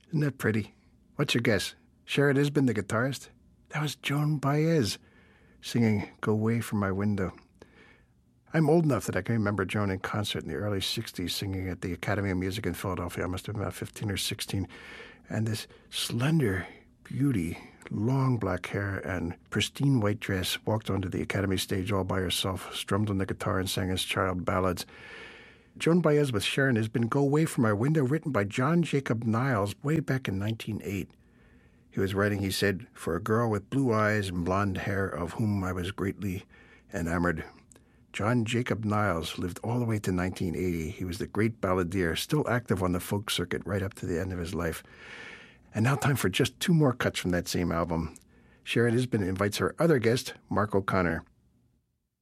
Isn't that pretty? What's your guess? Sharon Isbin, the guitarist? That was Joan Baez singing Go Away From My Window. I'm old enough that I can remember Joan in concert in the early 60s singing at the Academy of Music in Philadelphia. I must have been about 15 or 16. And this slender beauty, long black hair and pristine white dress, walked onto the Academy stage all by herself, strummed on the guitar and sang his child ballads. Joan Baez with Sharon Isbin, Go Away From My Window, written by John Jacob Niles way back in 1908. He was writing, he said, for a girl with blue eyes and blonde hair of whom I was greatly enamored. John Jacob Niles lived all the way to 1980. He was the great balladeer, still active on the folk circuit right up to the end of his life. And now time for just two more cuts from that same album. Sharon Isbin invites her other guest, Mark O'Connor.